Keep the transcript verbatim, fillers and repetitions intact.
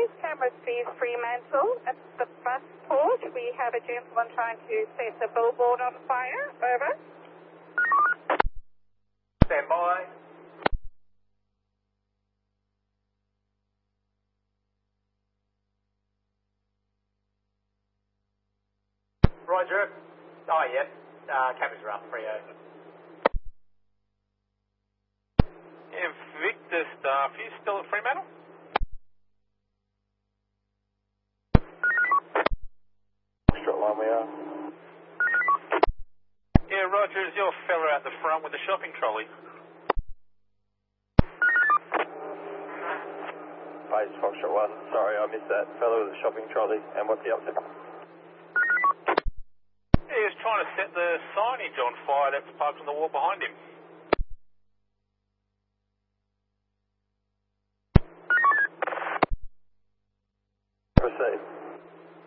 Advice, camera three Fremantle. At the bus port, we have a gentleman trying to set a billboard on fire. Over. Stand by. Roger. Oh, yep. Uh, cameras are up. three oh. Yeah, Victor staff, you still at Fremantle? Straight line we are. Yeah, Roger, is your fella out the front with the shopping trolley? Base Foxtrot one. Sorry, I missed that. Fellow with the shopping trolley. And what's the upset? Yeah, he was trying to set the signage on fire that's parked on the wall behind him. Proceed.